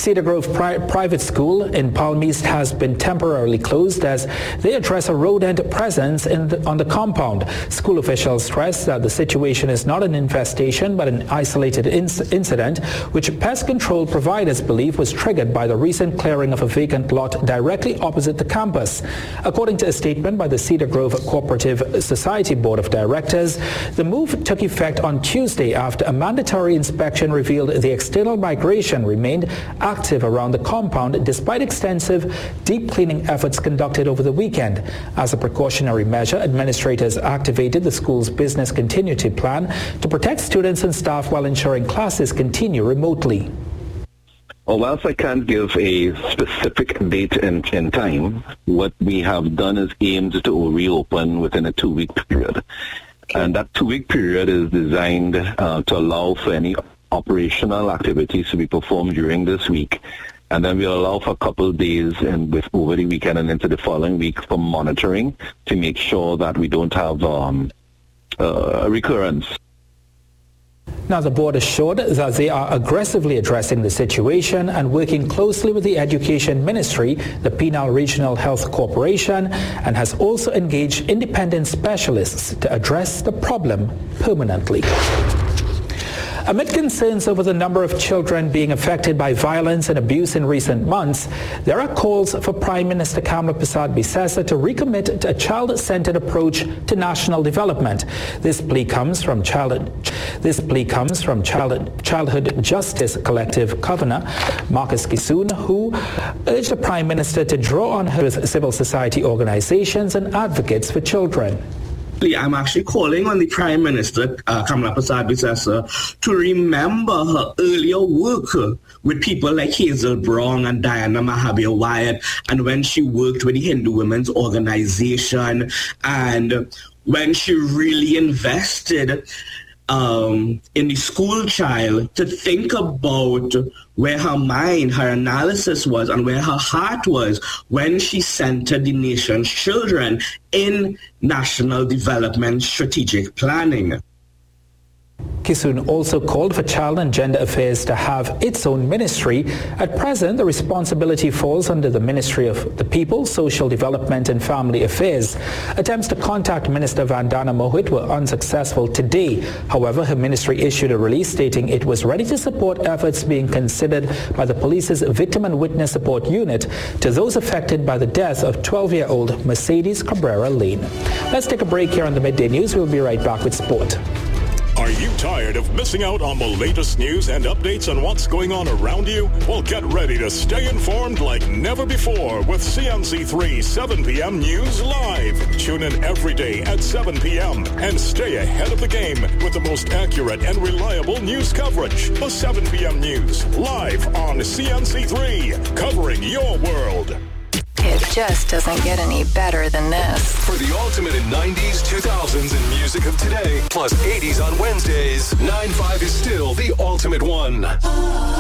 Cedar Grove Private School in Palm East has been temporarily closed as they address a rodent presence on the compound. School officials stress that the situation is not an infestation but an isolated incident, which pest control providers believe was triggered by the recent clearing of a vacant lot directly opposite the campus. According to a statement by the Cedar Grove Cooperative Society Board of Directors, the move took effect on Tuesday after a mandatory inspection revealed the external migration remained active around the compound despite extensive deep cleaning efforts conducted over the weekend. As a precautionary measure, administrators activated the school's business continuity plan to protect students and staff while ensuring classes continue remotely. Well, whilst I can't give a specific date and time, what we have done is aimed to reopen within a 2-week period. And that 2-week period is designed to allow for any operational activities to be performed during this week. And then we'll allow for a couple of days over the weekend and into the following week for monitoring to make sure that we don't have a recurrence. Now, the board assured that they are aggressively addressing the situation and working closely with the Education Ministry, the Penal Regional Health Corporation, and has also engaged independent specialists to address the problem permanently. Amid concerns over the number of children being affected by violence and abuse in recent months, there are calls for Prime Minister Kamla Persad-Bissessar to recommit to a child-centered approach to national development. This plea comes from Childhood Justice Collective Governor Marcus Kissoon, who urged the Prime Minister to draw on her civil society organizations and advocates for children. I'm actually calling on the Prime Minister, Kamla Persad-Bissessar, to remember her earlier work with people like Hazel Brown and Diana Mahabir Wyatt, and when she worked with the Hindu Women's Organization, and when she really invested in the school child to think about where her mind, her analysis was, and where her heart was when she centered the nation's children in national development strategic planning. Kissoon also called for Child and Gender Affairs to have its own ministry. At present, the responsibility falls under the Ministry of the People, Social Development and Family Affairs. Attempts to contact Minister Vandana Mohit were unsuccessful today. However, her ministry issued a release stating it was ready to support efforts being considered by the police's Victim and Witness Support Unit to those affected by the death of 12-year-old Mercedes Cabrera Lane. Let's take a break here on the Midday News. We'll be right back with sport. Are you tired of missing out on the latest news and updates on what's going on around you? Well, get ready to stay informed like never before with CNC3 7 p.m. News Live. Tune in every day at 7 p.m. and stay ahead of the game with the most accurate and reliable news coverage. The 7 p.m. News Live on CNC3, covering your world. It just doesn't get any better than this. For the ultimate in 90s, 2000s, and music of today, plus 80s on Wednesdays, 9-5 is still the ultimate one.